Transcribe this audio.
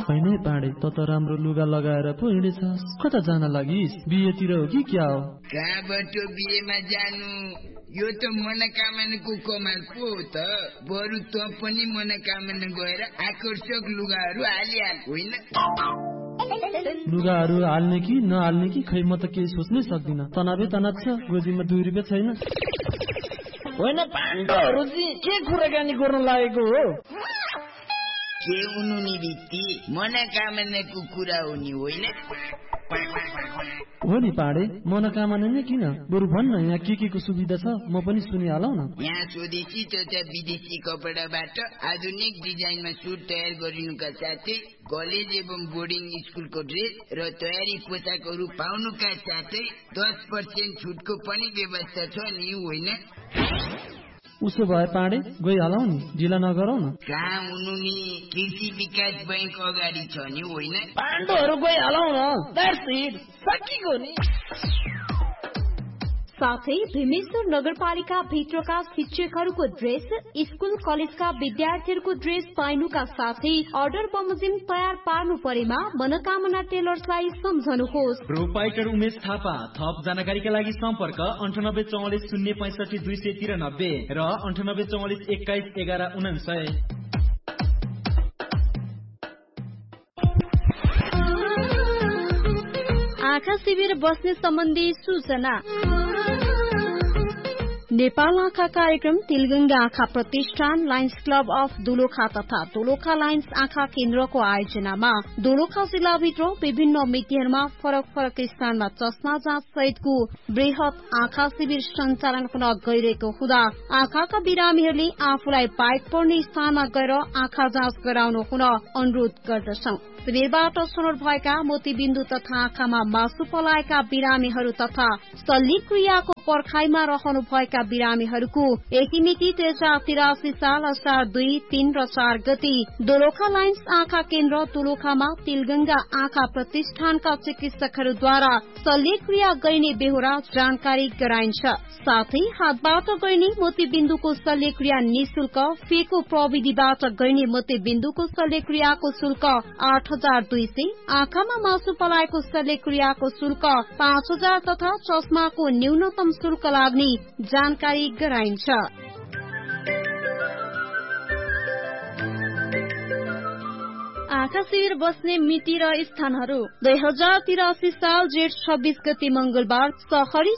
होइन पाडे त राम्रो लुगा लगाएर पो हिँडेछस्। कता जान लागिस्? बिहेतिर हो कि क्या हो? कहाँबाट बिहेमा जानु? यो त मनोकामनाको कमाल पो हो त। बरु त पनि मनोकामना गएर आकर्षक लुगाहरू हालिहाल होइन। लुगाहरू हाल्ने कि नहाल्ने कि खै म त केही सोच्नै सक्दिन। तनावै तनाव छ। गोजीमा 2 रुपियाँ छैन। होइन पाण्डहरू चाहिँ के कुराकानी गर्न लागेको हो? के हुनु नि बित्ती, मनोकामनाको कुरा हो नि होइन। हो नि पाडे, मनोकामना नै किन? बरु भन्न यहाँ के को सुविधा छ, म पनि सुनिहालौ न। यहाँ स्वदेशी तथा विदेशी कपडाबाट आधुनिक डिजाइनमा सुट तयार गरिनुका साथै कलेज एवं बोर्डिङ स्कुलको ड्रेस र तयारी पोसाकहरू पाउनुका साथै 10% छुटको पनि व्यवस्था छ नि होइन। उसो भए पाडे गइहालौ नि, ढिला नगरौ न। कहाँ हुनु नि, कृषि विकास बैंक अगाडि छ नि होइन। पाण्डहरू गइहालौ न, द्याट्स इट, सकिगयो नि। साथै भीमेश्वर नगरपालिका भित्रका शिक्षकहरूको ड्रेस, स्कुल कलेजका विद्यार्थीहरूको ड्रेस पाइनुका साथै अर्डर बमोजिम तयार पार्नु परेमा मनोकामना टेलर्सलाई सम्झनुहोस्। प्रोपाइटर उमेश थापा। थप जानकारीका लागि सम्पर्क 9844 065 293 र 9844 21 11 99। आँखा शिविर बस्ने सम्बन्धी सूचना। नेपाल आँखा कार्यक्रम तिलगंगा आँखा प्रतिष्ठान, लायन्स क्लब अफ दोलखा तथा दोलखा लायन्स आँखा केन्द्रको आयोजनामा दोलखा जिल्लाभित्र विभिन्न मितिहरूमा फरक फरक स्थानमा चस्मा जाँच सहितको वृहत आँखा शिविर सञ्चालन हुन गइरहेको हुँदा आँखाका बिरामीहरूले आफूलाई पाइक पर्ने स्थानमा गएर आँखा जाँच गराउनु हुन अनुरोध गर्दछौं। शिविरबाट छनौट भएका मोतीबिन्दु तथा आँखामा मासु पलाएका बिरामीहरू तथा शल्यक्रियाको पर्खाइमा रहनुभएका बिरामीहरूको एकी मिति 2083 साल असार 2, 3 र 4 गति दोलखा लायन्स आँखा केन्द्र दोलखामा तिलगंगा आँखा प्रतिष्ठानका चिकित्सकहरूद्वारा शल्यक्रिया गरिने बेहोरा जानकारी गराइन्छ। साथै हातबाट गरिने मोतीबिन्दुको शल्यक्रिया निशुल्क, फेको प्रविधिबाट गरिने मोतीबिन्दुको शल्यक्रियाको शुल्क 8200, आँखामा मासु पलाएको शल्यक्रियाको शुल्क 5000 तथा चस्माको न्यूनतम शुल्क लाग्ने जानकारी गराइन्छ। आँखा शिविर बस्ने मिति र स्थानहरू 2083 साल जेठ 26 गते मंगलबार सहरी